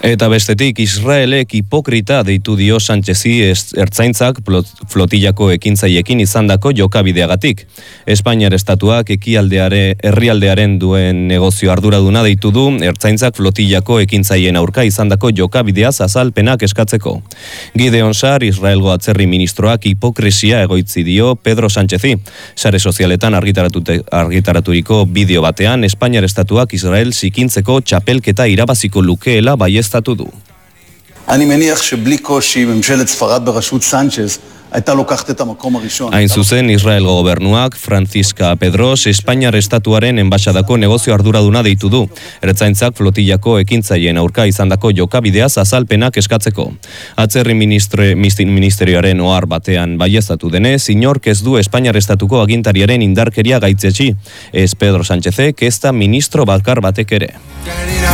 Eta bestetik, Israelek hipokrita deitu dio Sánchezi ertzaintzak flotillako ekintzaiekin izandako jokabideagatik. Espainiar estatuak herrialdearen duen negozio arduraduna deitu du ertzaintzak flotillako ekintzaien aurka izandako jokabideaz azalpenak eskatzeko. Gideon Sar, Israelgo atzerri ministroak hipokresia egoitzi dio Pedro Sánchezi. Sare sozialetan argitaraturiko bideo batean, Espainiar estatuak Israel zikintzeko txapelketa irabaziko lukeela baieztatu du. אני מניח שבלי קושי ממשלת ספרד בראשות סנצ'ז הייתה לוקחת את המקום הראשון. Hain zuzen, Israelgo gobernuak Francisca Pedros Espainiar estatuaren enbaxadako negozio arduraduna deitu du. Ertzaintzak flotillako ekintzaien aurka izandako jokabideaz azalpenak eskatzeko. Atzerri ministerioaren ohar batean baieztatu denez, inork ez du Espainiar estatuko agintariaren indarkeria gaitzetsi. Ez Pedro Sánchezek, ezta ministro bakar batek ere.